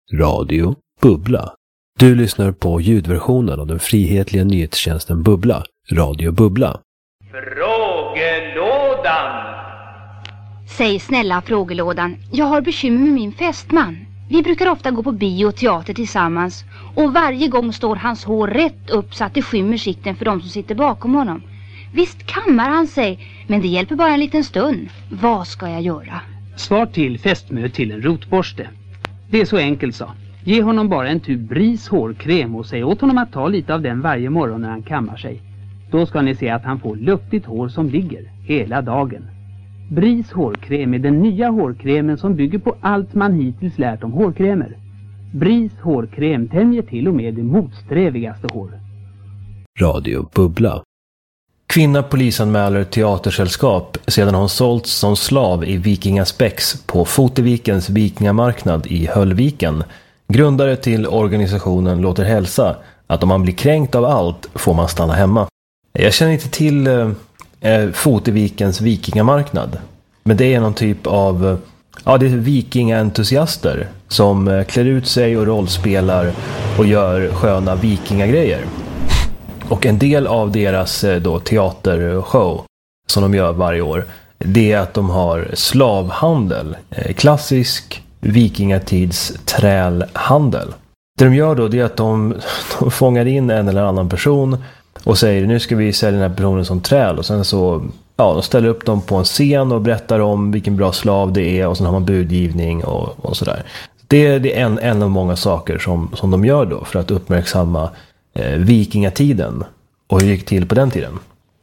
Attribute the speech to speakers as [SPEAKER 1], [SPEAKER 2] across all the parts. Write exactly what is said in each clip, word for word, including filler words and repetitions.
[SPEAKER 1] Radio Bubbla. Du lyssnar på ljudversionen av den frihetliga nyhetstjänsten Bubbla, Radio Bubbla.
[SPEAKER 2] Frågelådan.
[SPEAKER 3] Säg snälla frågelådan, jag har bekymmer med min fästman. Vi brukar ofta gå på bio och teater tillsammans. Och varje gång står hans hår rätt upp så att det skymmer sikten för de som sitter bakom honom. Visst kammar han sig, men det hjälper bara en liten stund. Vad ska jag göra?
[SPEAKER 4] Svar till fästmö till en rotborste. Det är så enkelt, så. Ge honom bara en tub Bris hårkräm och säg åt honom att ta lite av den varje morgon när han kammar sig. Då ska ni se att han får luftigt hår som ligger hela dagen. Bris hårkräm är den nya hårkrämen som bygger på allt man hittills lärt om hårkrämer. Bris hårkräm tämjer till och med det motsträvigaste hår.
[SPEAKER 1] Radio Bubbla. Kvinna polisanmäler teatersällskap sedan hon sålts som slav i Vikingaspex på Fotevikens vikingamarknad i Höllviken. Grundare till organisationen låter hälsa att om man blir kränkt av allt får man stanna hemma. Jag känner inte till eh, Fotevikens vikingamarknad, men det är någon typ av ja, det är vikingaentusiaster som eh, klär ut sig och rollspelar och gör sköna vikingagrejer. Och en del av deras eh, då, teatershow som de gör varje år, det är att de har slavhandel, eh, klassisk vikingatids trälhandel. Det de gör då det är att de, de fångar in en eller annan person och säger nu ska vi sälja den här personen som träl, och sen så ja, de ställer upp dem på en scen och berättar om vilken bra slav det är, och sen har man budgivning och, och sådär. Det, det är en, en av många saker som, som de gör då för att uppmärksamma eh, vikingatiden och hur det gick till på den tiden.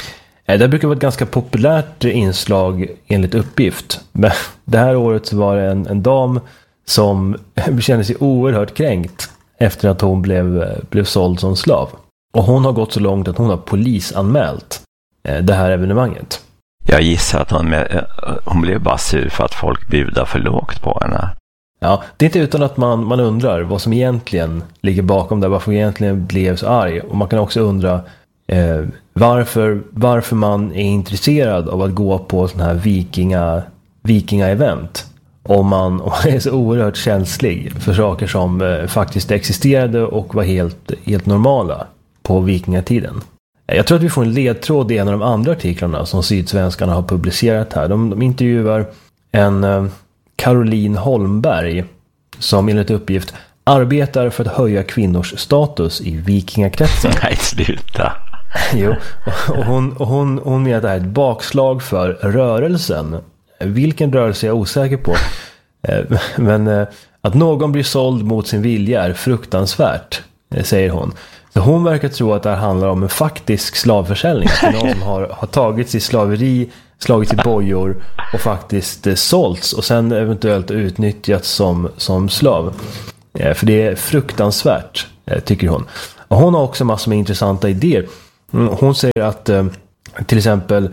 [SPEAKER 1] Eh, det brukar vara ett ganska populärt inslag enligt uppgift, men det här året så var det en, en dam som kände sig oerhört kränkt efter att hon blev, blev såld som slav. Och hon har gått så långt att hon har polisanmält eh, det här evenemanget.
[SPEAKER 5] Jag gissar att hon, med, hon blev bara sur för att folk budar för lågt på henne.
[SPEAKER 1] Ja, det är inte utan att man, man undrar vad som egentligen ligger bakom det. Varför hon egentligen blev så arg. Och man kan också undra eh, varför, varför man är intresserad av att gå på sådana här vikinga, vikinga-event. Om man, om man är så oerhört känslig för saker som eh, faktiskt existerade och var helt, helt normala på vikingatiden. Jag tror att vi får en ledtråd i en av de andra artiklarna som Sydsvenskarna har publicerat här. De, de intervjuar en eh, Caroline Holmberg som enligt uppgift arbetar för att höja kvinnors status i vikingakretsen.
[SPEAKER 5] Nej, sluta.
[SPEAKER 1] Jo, och hon, och hon, hon menar att det här är ett bakslag för rörelsen. Vilken rörelse är jag osäker på. Men att någon blir såld mot sin vilja är fruktansvärt, säger hon. Så hon verkar tro att det här handlar om en faktisk slavförsäljning. Att någon som har, har tagits i slaveri, slagits i bojor och faktiskt sålts och sen eventuellt utnyttjats som, som slav. För det är fruktansvärt, tycker hon. Och hon har också massor med intressanta idéer. Hon säger att till exempel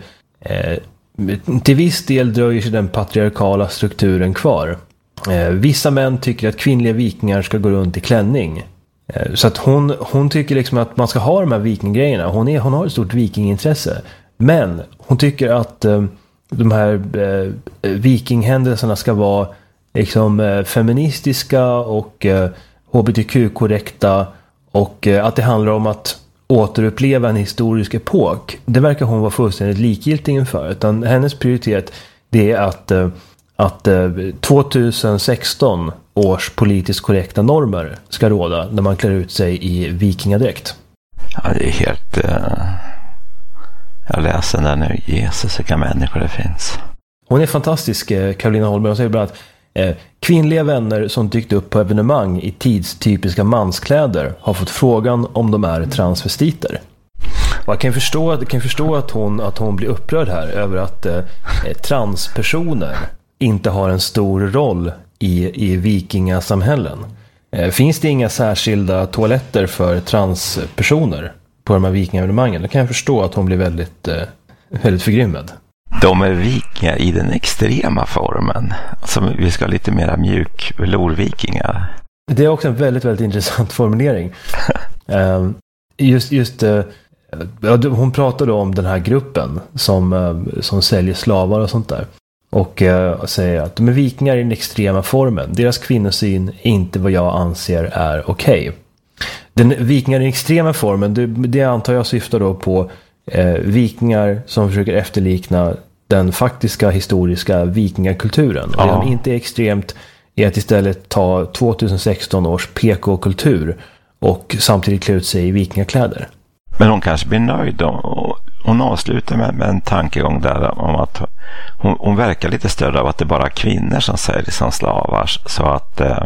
[SPEAKER 1] till viss del dröjer sig den patriarkala strukturen kvar. Vissa män tycker att kvinnliga vikingar ska gå runt i klänning. Så att hon, hon tycker liksom att man ska ha de här vikinggrejerna. Hon, är, hon har ett stort vikingintresse. Men hon tycker att eh, de här eh, vikinghändelserna ska vara liksom, eh, feministiska och eh, H B T Q-korrekta. Och eh, att det handlar om att återuppleva en historisk epok. Det verkar hon vara fullständigt likgiltig inför. Utan hennes prioritet det är att, eh, att eh, tjugohundrasexton års politiskt korrekta normer ska råda när man klär ut sig i vikingadräkt.
[SPEAKER 5] Ja, det är helt... Uh, jag läser där nu. Jesus, vilka människor det finns.
[SPEAKER 1] Hon är fantastisk, Karolina Holmberg. Hon säger bland annat eh, kvinnliga vänner som dykt upp på evenemang i tidstypiska manskläder har fått frågan om de är transvestiter. Och jag kan förstå, jag kan förstå att, hon, att hon blir upprörd här över att eh, transpersoner inte har en stor roll i, i vikingasamhällen. Eh, finns det inga särskilda toaletter för transpersoner på de här vikingaevenemangen? Då kan jag förstå att hon blir väldigt, eh, väldigt förgrymmad.
[SPEAKER 5] De är vikingar i den extrema formen. Alltså, vi ska ha lite mera mjuk velourvikingar.
[SPEAKER 1] Det är också en väldigt, väldigt intressant formulering. eh, just, just eh, hon pratade om den här gruppen som, eh, som säljer slavar och sånt där. och uh, säger att de är vikingar i den extrema formen. Deras kvinnosyn är inte vad jag anser är okej. Okay. Den vikingar i den extrema formen, det, det antar jag syftar då på uh, vikingar som försöker efterlikna den faktiska historiska vikingakulturen. Och ja. Det de inte är extremt är att istället ta tjugohundrasexton års P K-kultur och samtidigt klä ut sig i vikingakläder.
[SPEAKER 5] Men hon kanske blir nöjd och hon avslutar med, med en tankegång där om att hon, hon verkar lite större av att det är bara kvinnor som säljs som slavar, så att eh,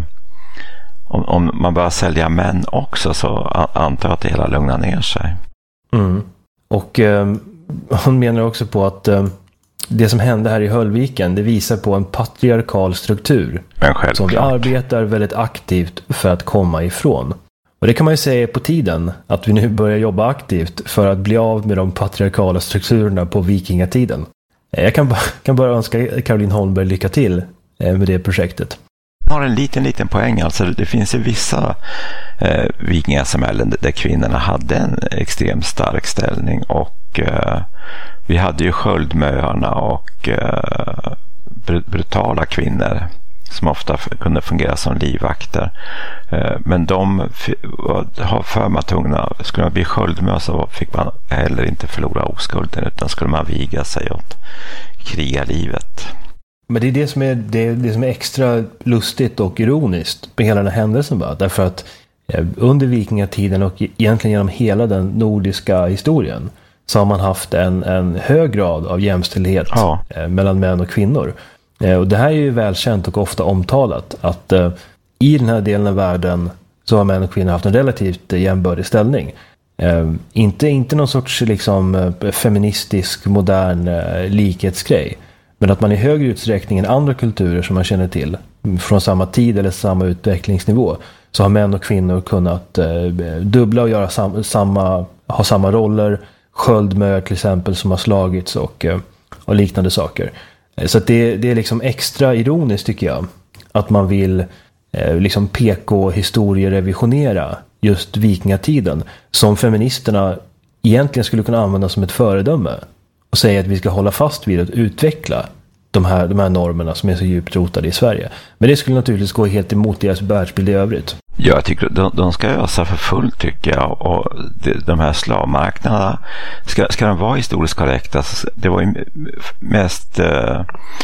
[SPEAKER 5] om, om man börjar sälja män också så antar jag att det hela lugnar ner sig.
[SPEAKER 1] Mm. Och eh, hon menar också på att eh, det som hände här i Höllviken, det visar på en patriarkal struktur som vi arbetar väldigt aktivt för att komma ifrån. Och det kan man ju säga på tiden, att vi nu börjar jobba aktivt för att bli av med de patriarkala strukturerna på vikingatiden. Jag kan, kan bara önska Caroline Holmberg lycka till med det projektet.
[SPEAKER 5] Jag har en liten, liten poäng. Alltså, det finns ju vissa eh, vikingasamhällen där kvinnorna hade en extremt stark ställning, och eh, vi hade ju sköldmöarna och eh, brutala kvinnor som ofta kunde fungera som livvakter. Eh, men de f- har för mig tvungna, skulle man bli sköldmö så fick man heller inte förlora oskulden, utan skulle man viga sig åt krigarlivet.
[SPEAKER 1] Men det är det som är, det är det som är extra lustigt och ironiskt med hela den här händelsen. Bara. Därför att eh, under vikingatiden och egentligen genom hela den nordiska historien så har man haft en, en hög grad av jämställdhet ja. eh, mellan män och kvinnor. Eh, och det här är ju välkänt och ofta omtalat att eh, i den här delen av världen så har män och kvinnor haft en relativt eh, jämbördig ställning. Eh, inte, inte någon sorts liksom, eh, feministisk, modern eh, likhetsgrej. Men att man i högre utsträckning än andra kulturer som man känner till från samma tid eller samma utvecklingsnivå så har män och kvinnor kunnat eh, dubbla och göra sam- samma, ha samma roller. Sköldmör till exempel som har slagits och, eh, och liknande saker. Så att det, det är liksom extra ironiskt tycker jag att man vill eh, liksom P K-historierevisionera just vikingatiden som feministerna egentligen skulle kunna använda som ett föredöme. Och säga att vi ska hålla fast vid att utveckla de här, de här normerna som är så djupt rotade i Sverige. Men det skulle naturligtvis gå helt emot deras världsbild i övrigt.
[SPEAKER 5] Ja, jag tycker de, de ska ösa för fullt tycker jag. Och de, de här slavmarknaderna, ska, ska de vara historiskt korrekta? Det var ju mest, eh,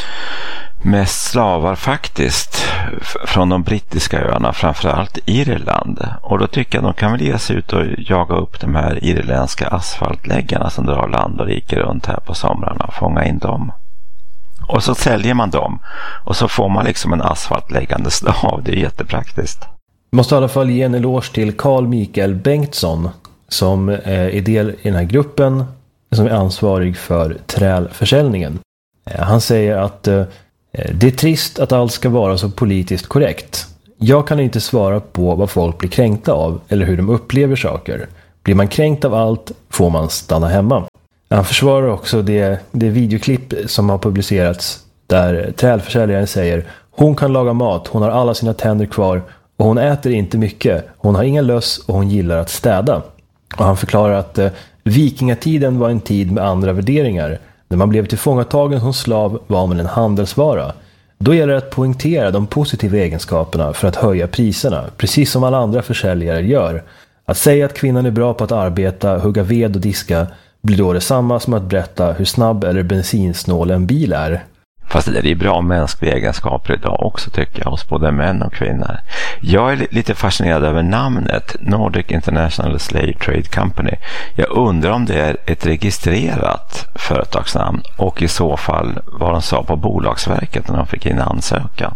[SPEAKER 5] mest slavar faktiskt från de brittiska öarna, framförallt Irland. Och då tycker jag att de kan väl ge sig ut och jaga upp de här irländska asfaltläggarna som drar land och rike runt här på somrarna och fånga in dem. Och så säljer man dem och så får man liksom en asfaltläggande slav. Det är jättepraktiskt.
[SPEAKER 1] Jag måste i alla fall ge en eloge till Carl Mikael Bengtsson som är del i den här gruppen som är ansvarig för trälförsäljningen. Han säger att det är trist att allt ska vara så politiskt korrekt. Jag kan inte svara på vad folk blir kränkta av eller hur de upplever saker. Blir man kränkt av allt får man stanna hemma. Han försvarar också det, det videoklipp som har publicerats där trälförsäljaren säger: hon kan laga mat, hon har alla sina tänder kvar och hon äter inte mycket. Hon har inga löss och hon gillar att städa. Och han förklarar att eh, vikingatiden var en tid med andra värderingar. När man blev tillfångatagen som slav var man en handelsvara. Då gäller det att poängtera de positiva egenskaperna för att höja priserna, precis som alla andra försäljare gör. Att säga att kvinnan är bra på att arbeta, hugga ved och diska blir då detsamma som att berätta hur snabb eller bensinsnål en bil är.
[SPEAKER 5] Fast det är ju bra mänskliga egenskaper idag också tycker jag, hos både män och kvinnor. Jag är lite fascinerad över namnet Nordic International Slave Trade Company. Jag undrar om det är ett registrerat företagsnamn och i så fall vad de sa på Bolagsverket när de fick in ansökan.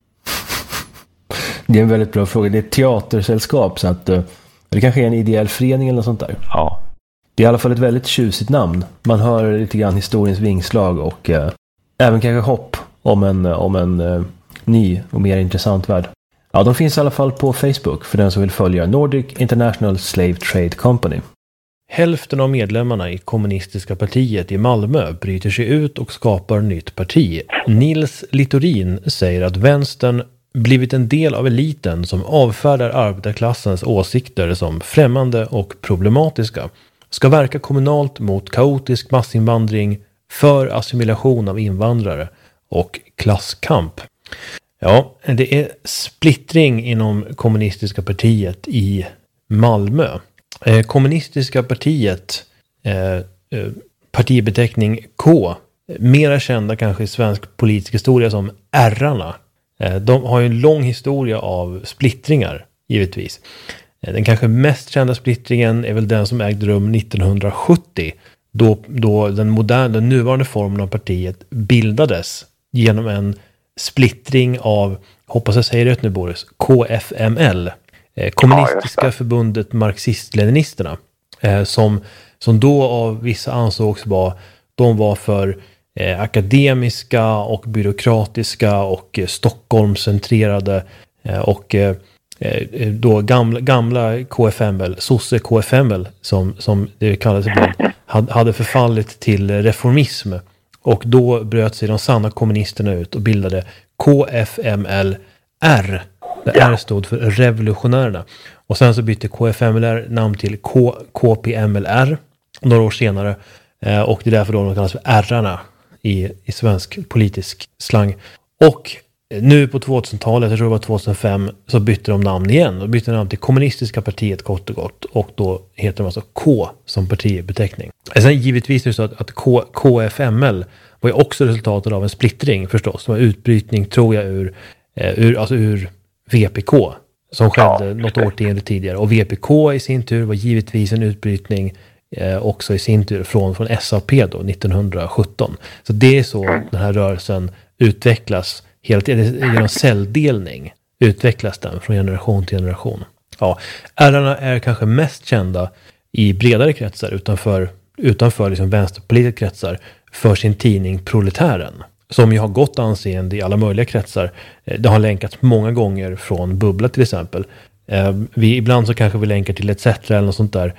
[SPEAKER 1] Det är en väldigt bra fråga. Det är ett teatersällskap så att det kanske är en ideell förening eller något sånt där.
[SPEAKER 5] Ja.
[SPEAKER 1] Det är i alla fall ett väldigt tjusigt namn. Man hör lite grann historiens vingslag och eh, även kanske hopp om en, om en eh, ny och mer intressant värld. Ja, de finns i alla fall på Facebook för den som vill följa Nordic International Slave Trade Company. Hälften av medlemmarna i kommunistiska partiet i Malmö bryter sig ut och skapar nytt parti. Nils Littorin säger att vänstern blivit en del av eliten som avfärdar arbetarklassens åsikter som främmande och problematiska. Ska verka kommunalt mot kaotisk massinvandring, för assimilation av invandrare
[SPEAKER 2] och klasskamp. Ja, det är splittring inom kommunistiska partiet i Malmö. Eh, kommunistiska partiet, eh, eh, partibeteckning K, mera kända kanske i svensk politisk historia som ärrarna. Eh, de har ju en lång historia av splittringar, givetvis. Eh, den kanske mest kända splittringen är väl den som ägde rum nittonhundrasjuttio, då, då den moderna, den nuvarande formen av partiet bildades genom en splittring av, hoppas jag säger rätt nu Boris, K F M L, eh, Kommunistiska
[SPEAKER 6] ja,
[SPEAKER 2] förbundet Marxist-Leninisterna, eh, som, som då av vissa ansågs vara, de var för eh, akademiska och byråkratiska och eh, Stockholmscentrerade eh, och eh, då gamla, gamla K F M L, sosse K F M L som, som det kallades ibland, hade förfallit till reformism. Och då bröt sig de sanna kommunisterna ut och bildade K F M L R. Där ja. R stod för revolutionärerna. Och sen så bytte K F M L R namn till K, KPMLR några år senare. Eh, och det är därför då de kallas för ärrarna i, i svensk politisk slang. Och nu på tvåtusentalet, jag tror det var tjugohundrafem, så bytte de namn igen. De bytte namn till Kommunistiska partiet kort och gott. Och då heter de alltså K som partibeteckning. Sen givetvis är det så att, att K, KFML var ju också resultatet av en splittring förstås. Det var utbrytning, tror jag, ur, eh, ur, alltså ur V P K. Som skedde ja, något årtionde tidigare. Och V P K i sin tur var givetvis en utbrytning eh, också i sin tur från, från S A P då, nittonhundrasjutton. Så det är så den här rörelsen utvecklas. Hela tiden genom celldelning utvecklas den från generation till generation. Ja, ärrarna är kanske mest kända i bredare kretsar utanför, utanför liksom vänsterpolitiska kretsar för sin tidning Proletären. Som ju har gott anseende i alla möjliga kretsar. Det har länkats många gånger från Bubbla till exempel. Vi, ibland så kanske vi länkar till et cetera eller något sånt där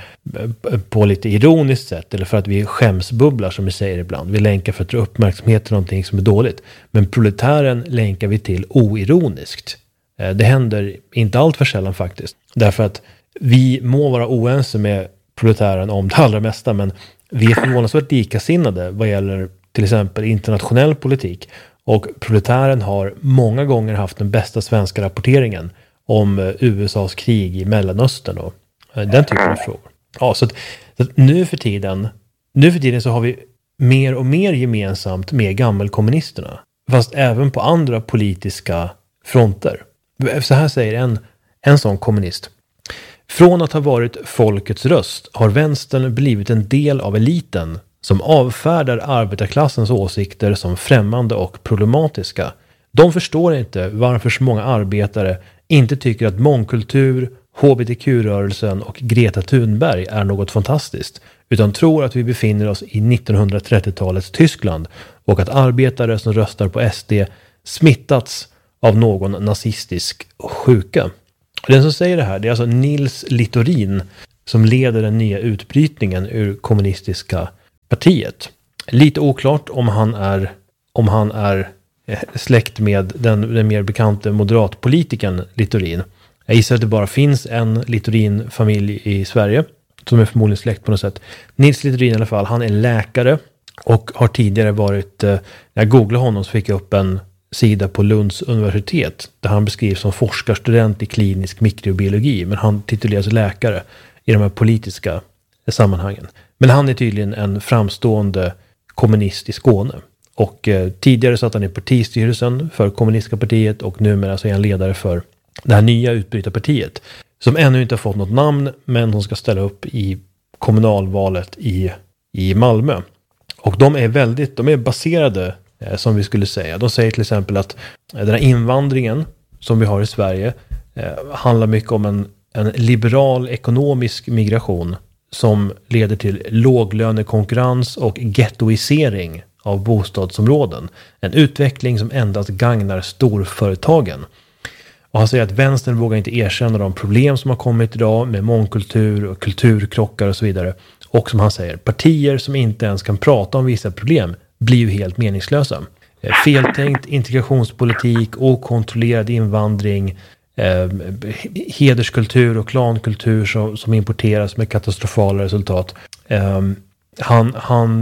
[SPEAKER 2] på lite ironiskt sätt, eller för att vi skämsbubblar som vi säger ibland. Vi länkar för att dra uppmärksamhet till någonting som är dåligt. Men Proletären länkar vi till oironiskt. Det händer inte allt för sällan faktiskt. Därför att vi må vara oense med Proletären om det allra mesta, men vi är förvånansvärt likasinnade vad gäller till exempel internationell politik. Och Proletären har många gånger haft den bästa svenska rapporteringen om U S A:s krig i Mellanöstern och den typen av frågor. Ja, så, att, så att nu för tiden nu för tiden så har vi mer och mer gemensamt med gammelkommunisterna. Fast även på andra politiska fronter. Så här säger en, en sån kommunist. Från att ha varit folkets röst har vänstern blivit en del av eliten som avfärdar arbetarklassens åsikter som främmande och problematiska. De förstår inte varför så många arbetare inte tycker att mångkultur, H B T Q-rörelsen och Greta Thunberg är något fantastiskt, utan tror att vi befinner oss i nittonhundratrettiotalets Tyskland och att arbetare som röstar på S D smittats av någon nazistisk sjuka. Den som säger det här, det är alltså Nils Littorin som leder den nya utbrytningen ur kommunistiska partiet. Lite oklart om han är, om han är släkt med den, den mer bekanta moderatpolitikern Littorin. Jag gissar att det bara finns en Littorin-familj i Sverige som är förmodligen släkt på något sätt. Nils Littorin i alla fall, han är läkare och har tidigare varit, när jag googlade honom så fick jag upp en sida på Lunds universitet där han beskrivs som forskarstudent i klinisk mikrobiologi, men han tituleras läkare i de här politiska sammanhangen. Men han är tydligen en framstående kommunist i Skåne. Och eh, tidigare satt han i partistyrelsen för kommunistiska partiet och numera så är han ledare för det här nya utbrytarpartiet som ännu inte har fått något namn, men hon ska ställa upp i kommunalvalet i, i Malmö. Och de är väldigt, de är baserade eh, som vi skulle säga. De säger till exempel att eh, den här invandringen som vi har i Sverige eh, handlar mycket om en, en liberal ekonomisk migration som leder till låglönekonkurrens och gettoisering av bostadsområden. En utveckling som endast gagnar storföretagen. Och han säger att vänstern vågar inte erkänna de problem som har kommit idag med mångkultur och kulturkrockar och så vidare. Och som han säger, partier som inte ens kan prata om vissa problem blir ju helt meningslösa. Feltänkt integrationspolitik, okontrollerad invandring, eh, hederskultur och klankultur som, som importeras med katastrofala resultat. Eh, han, han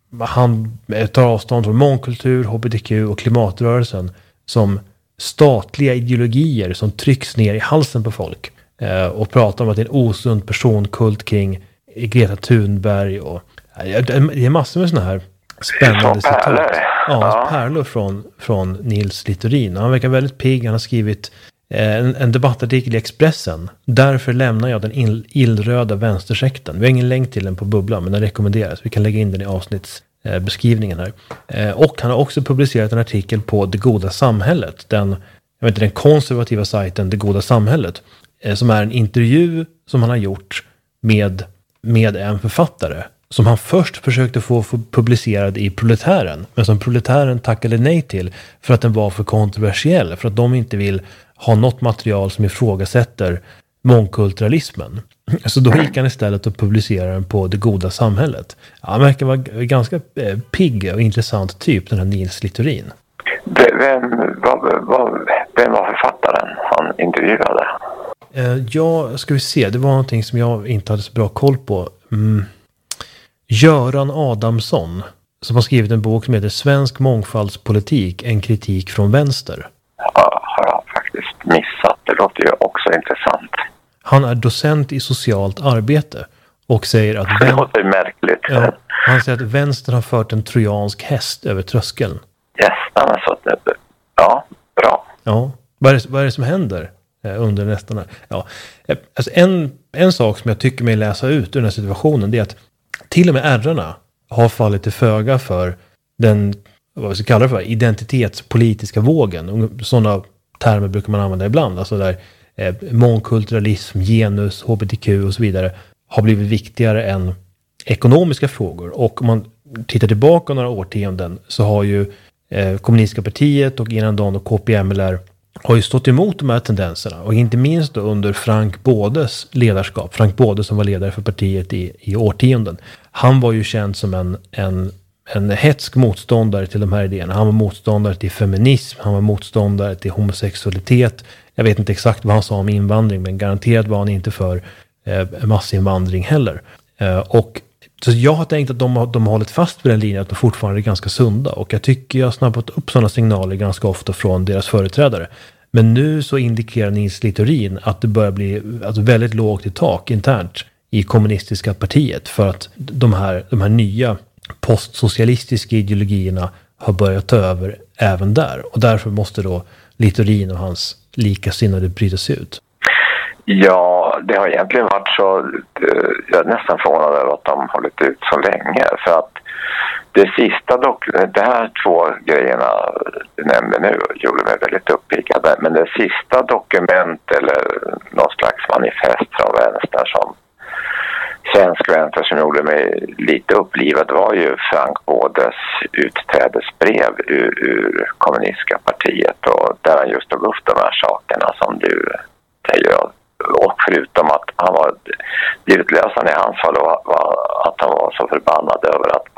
[SPEAKER 2] han tar avstånd från mångkultur, H B T Q och klimatrörelsen som statliga ideologier som trycks ner i halsen på folk. Eh, och pratar om att det är en osund personkult kring Greta Thunberg. Och, eh, det är massor med såna här spännande citat. Ja, ja. Pärlor från, från Nils Littorin. Han verkar väldigt pigg. Han har skrivit eh, en, en debattartikel i Expressen. Därför lämnar jag den ill, illröda vänstersekten. Vi har ingen länk till den på Bubbla, men den rekommenderas. Vi kan lägga in den i avsnittsbeskrivningen här. Eh, och han har också publicerat en artikel på Det goda samhället. Den, jag vet inte, den konservativa sajten Det goda samhället. Eh, som är en intervju som han har gjort med, med en författare. Som han först försökte få publicerad i Proletären. Men som Proletären tackade nej till för att den var för kontroversiell. För att de inte vill ha något material som ifrågasätter mångkulturalismen. Så då gick han istället och publicerade den på Det goda samhället. Ja, han verkar vara ganska pigg och intressant typ, den här Nils Littorin.
[SPEAKER 5] Vem var, var, vem var författaren han intervjuade?
[SPEAKER 2] Ja, ska vi se. Det var någonting som jag inte hade så bra koll på. Mm. Göran Adamsson, som har skrivit en bok som heter Svensk mångfaldspolitik, en kritik från vänster.
[SPEAKER 5] Ja, har jag faktiskt missat. Det låter ju också intressant.
[SPEAKER 2] Han är docent i socialt arbete och säger att vän...
[SPEAKER 5] det låter märkligt.
[SPEAKER 2] Ja, han säger att vänstern har fört en trojansk häst över tröskeln.
[SPEAKER 5] Yes, alltså, ja, bra.
[SPEAKER 2] Ja, vad är det, vad är det som händer under nästan här? Ja, alltså en, en sak som jag tycker mig läsa ut ur den här situationen, det är att till och med ärrarna har fallit till föga för den, vad vi ska kalla det för, identitetspolitiska vågen. Sådana termer brukar man använda ibland. Alltså där eh, mångkulturalism, genus, H B T Q och så vidare har blivit viktigare än ekonomiska frågor. Och om man tittar tillbaka några årtionden så har ju eh, Kommunistiska partiet och innan dagen och K P M L R har ju stått emot de här tendenserna. Och inte minst då under Frank Bådes ledarskap. Frank Både som var ledare för partiet i, i årtionden. Han var ju känd som en, en, en hetsk motståndare till de här idéerna. Han var motståndare till feminism. Han var motståndare till homosexualitet. Jag vet inte exakt vad han sa om invandring. Men garanterat var han inte för eh, massinvandring heller. Eh, och så jag har tänkt att de har, de har hållit fast vid den linjen att de fortfarande är ganska sunda. Och jag tycker jag har snabbat upp sådana signaler ganska ofta från deras företrädare. Men nu så indikerar Nils Littorin att det börjar bli alltså väldigt lågt i tak internt i kommunistiska partiet. För att de här, de här nya postsocialistiska ideologierna har börjat ta över även där. Och därför måste då Littorin och hans likasinnade bryta sig ut.
[SPEAKER 5] Ja, det har egentligen varit så, jag är nästan förvånad över att de hållit ut så länge. För att det sista dokumentet, de här två grejerna du nämnde nu gjorde mig väldigt uppiggad. Men det sista dokument eller någon slags manifest från vänster som svensk vänster som gjorde mig lite upplivad var ju Frank Bådes utträdesbrev ur, ur kommunistiska partiet. Och där han just tog upp de här sakerna som du säger. Och förutom att han var, det utlösande i hans fall var att han var så förbannad över att